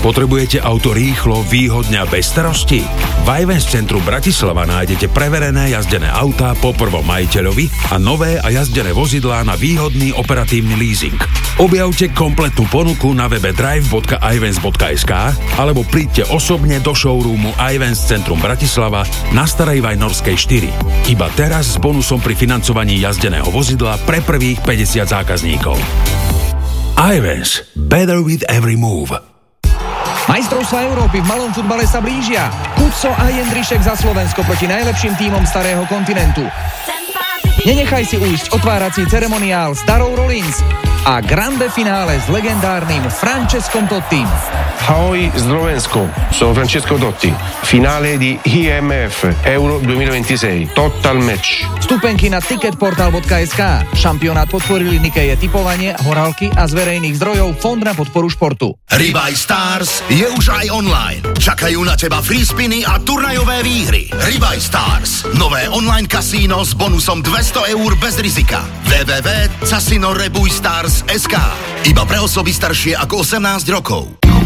Potrebujete auto rýchlo, výhodne a bez starosti? V Ivens centru Bratislava nájdete preverené jazdené autá po prvom majiteľovi a nové a jazdené vozidlá na výhodný operatívny leasing. Objavte kompletnú ponuku na webe drive.ivens.sk alebo príďte osobne do showroomu Ivens centrum Bratislava na Starej Vajnorskej 4. Iba teraz s bonusom pri financovaní jazdeného vozidla pre prvých 50 zákazníkov. Ivens. Better with every move. Majstrovstvá Európy v malom futbale sa blížia. Kuco a Jendrišek za Slovensko proti najlepším tímom starého kontinentu. Nenechaj si ujsť otvárací ceremoniál s Darou Rollins a grande finále s legendárnym Francescom Tottim. Ahoj Slovensko, sono Francesco Totti. Finale di IMF Euro 2026. Total match. Vstupenky na ticketportal.sk. Šampionát podporili Nikeje typovanie, horálky a z verejných zdrojov Fond na podporu športu. Ribaj Stars je už aj online. Čakajú na teba free spiny a turnajové výhry. Ribaj Stars. Nové online kasíno s bonusom 200 eur bez rizika. www.casinorebujstars.sk. Iba pre osoby staršie ako 18 rokov.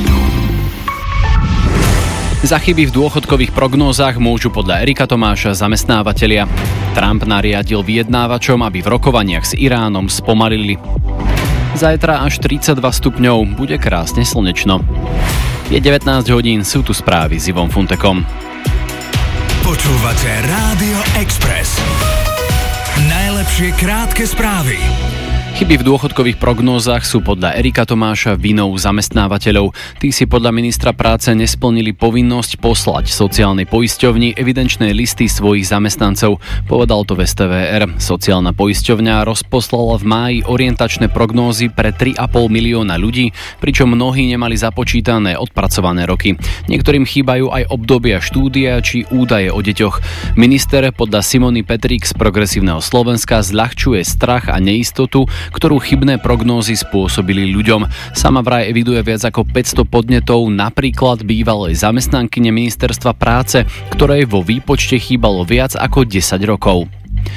Za chyby v dôchodkových prognózach môžu podľa Erika Tomáša zamestnávatelia. Trump nariadil vyjednávačom, aby v rokovaniach s Iránom spomalili. Zajtra až 32 stupňov, bude krásne slnečno. Je 19 hodín, sú tu správy s Ivom Funtekom. Počúvate Rádio Express. Najlepšie krátke správy. Chyby v dôchodkových prognózach sú podľa Erika Tomáša vinou zamestnávateľov. Tí si podľa ministra práce nesplnili povinnosť poslať sociálnej poisťovni evidenčné listy svojich zamestnancov. Povedal to v STVR. Sociálna poisťovňa rozposlala v máji orientačné prognózy pre 3,5 milióna ľudí, pričom mnohí nemali započítané odpracované roky. Niektorým chýbajú aj obdobia štúdia či údaje o deťoch. Minister podľa Simony Petrík z Progresívneho Slovenska zľahčuje strach a neistotu, ktorú chybné prognózy spôsobili ľuďom. Sama vraj eviduje viac ako 500 podnetov, napríklad bývalej zamestnankyne ministerstva práce, ktorej vo výpočte chýbalo viac ako 10 rokov.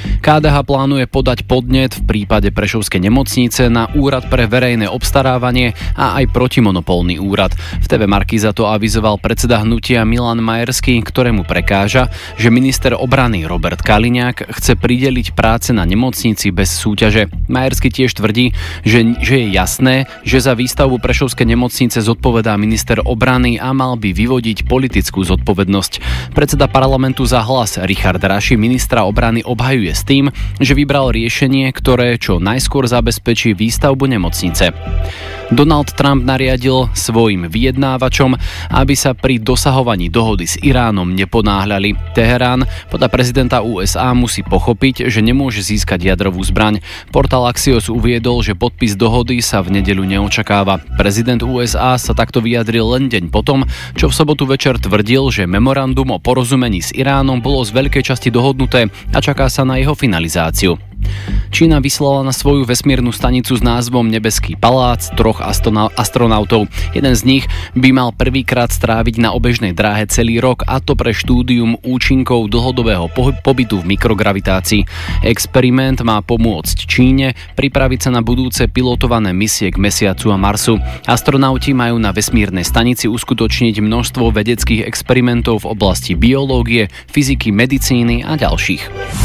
KDH plánuje podať podnet v prípade Prešovskej nemocnice na Úrad pre verejné obstarávanie a aj protimonopolný úrad. V TV Markíza to avizoval predseda hnutia Milan Majerský, ktorému prekáža, že minister obrany Robert Kaliňák chce prideliť práce na nemocnici bez súťaže. Majerský tiež tvrdí, že je jasné, že za výstavbu Prešovskej nemocnice zodpovedá minister obrany a mal by vyvodiť politickú zodpovednosť. Predseda parlamentu za Hlas Richard Raši ministra obrany obhajuje s tým, že vybral riešenie, ktoré čo najskôr zabezpečí výstavbu nemocnice. Donald Trump nariadil svojim vyjednávačom, aby sa pri dosahovaní dohody s Iránom neponáhľali. Teherán podľa prezidenta USA musí pochopiť, že nemôže získať jadrovú zbraň. Portál Axios uviedol, že podpis dohody sa v nedeľu neočakáva. Prezident USA sa takto vyjadril len deň potom, čo v sobotu večer tvrdil, že memorandum o porozumení s Iránom bolo z veľkej časti dohodnuté a čaká sa na jeho finalizáciu. Čína vyslala na svoju vesmírnu stanicu s názvom Nebeský palác 3 astronautov. Jeden z nich by mal prvýkrát stráviť na obežnej dráhe celý rok, a to pre štúdium účinkov dlhodobého pobytu v mikrogravitácii. Experiment má pomôcť Číne pripraviť sa na budúce pilotované misie k Mesiacu a Marsu. Astronauti majú na vesmírnej stanici uskutočniť množstvo vedeckých experimentov v oblasti biológie, fyziky, medicíny a ďalších.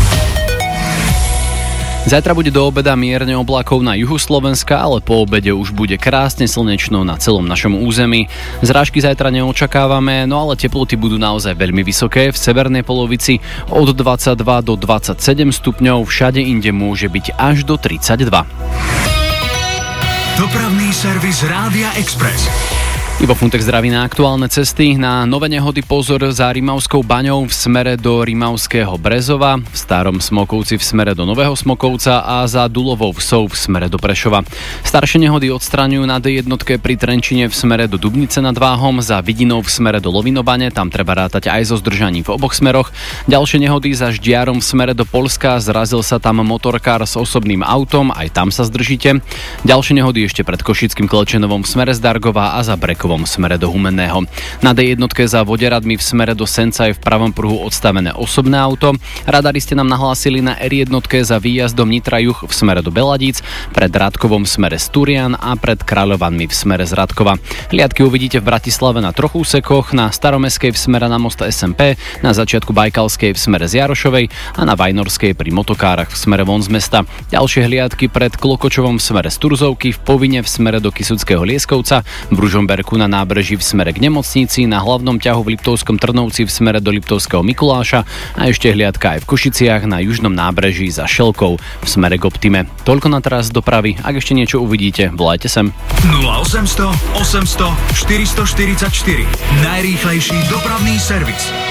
Zajtra bude do obeda mierne oblákov na juhu Slovenska, ale po obede už bude krásne slnečno na celom našom území. Zrážky zajtra neočakávame, no ale teploty budú naozaj veľmi vysoké. V severnej polovici od 22 do 27 stupňov, všade inde môže byť až do 32. Dopravný servis Rádia Express. Ivo Funtek zdraví na aktuálne cesty. Na nové nehody pozor za Rimavskou baňou v smere do Rimavského Brezova, v Starom Smokovci v smere do Nového Smokovca a za Dulovou Vsou v smere do Prešova. Staršie nehody odstraňujú na D1 pri Trenčine v smere do Dubnice nad Váhom, za Vidinou v smere do Lovinobane, tam treba rátať aj so zdržaním v oboch smeroch. Ďalšie nehody za Ždiarom v smere do Poľska, zrazil sa tam motorkár s osobným autom, aj tam sa zdržíte. Ďalšie nehody ešte pred Košickým Klečenovom v smere z Dargova a za Brekom Drátkovom smere do Humenného. Na D1 za Voderadmi v smere do Senca je v pravom pruhu odstavené osobné auto. Radari ste nám nahlásili na R1 za výjazdom Nitra Juh v smere do Beladíc, pred Drátkovom smere Sturian a pred Kráľovanmi v smere z Radkova. Hliadky uvidíte v Bratislave na troch úsekoch, na Staromestskej v smere na most SMP, na začiatku Bajkalskej v smere z Jarošovej a na Vajnorskej pri motokárach v smere von z mesta. Ďalšie hliadky pred Klokočovom v smere z Turzovky, v Povine v smere do Kysuckého Lieskovca, v Ružomberku na nábreží v smere k nemocnici, na hlavnom ťahu v Liptovskom Trnovci v smere do Liptovského Mikuláša a ešte hliadka aj v Košiciach na južnom nábreží za Šelkou v smere k Optime. Toľko na teraz dopravy. Ak ešte niečo uvidíte, volajte sem. 0800 800 444. Najrýchlejší dopravný servis.